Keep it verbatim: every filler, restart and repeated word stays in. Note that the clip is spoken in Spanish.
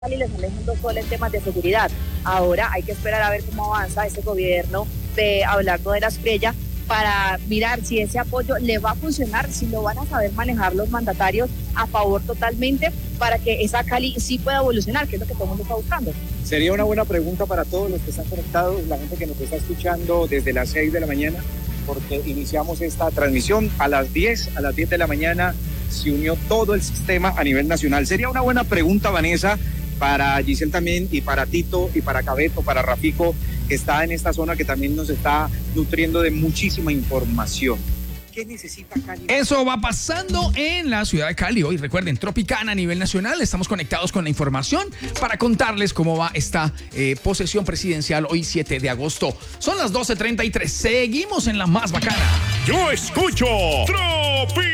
y les sale mundo solo en temas de seguridad. Ahora hay que esperar a ver cómo avanza ese gobierno de hablando de la Espriella para mirar si ese apoyo le va a funcionar, si lo van a saber manejar los mandatarios a favor totalmente para que esa Cali sí pueda evolucionar, que es lo que todo el mundo está buscando. Sería una buena pregunta para todos los que están conectados, la gente que nos está escuchando desde las seis de la mañana, porque iniciamos esta transmisión a las diez, a las diez de la mañana se unió todo el sistema a nivel nacional. Sería una buena pregunta, Vanessa, para Giselle también, y para Tito, y para Cabeto, para Rafico, que está en esta zona, que también nos está nutriendo de muchísima información. ¿Qué necesita Cali? Eso va pasando en la ciudad de Cali hoy. Recuerden, Tropicana a nivel nacional. Estamos conectados con la información para contarles cómo va esta eh, posesión presidencial hoy siete de agosto. Son las doce treinta y tres. Seguimos en la más bacana. Yo escucho Tropi.